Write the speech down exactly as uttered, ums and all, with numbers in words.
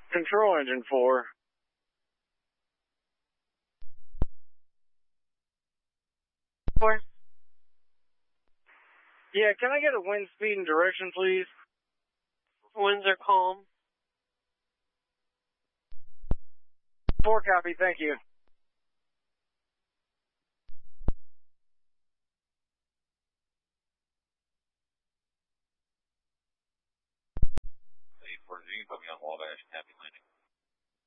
Control engine four. Four. Yeah, can I get a wind speed and direction, please? Winds are calm. Four copy, thank you. eight four zero, put me on Wabash, happy landing.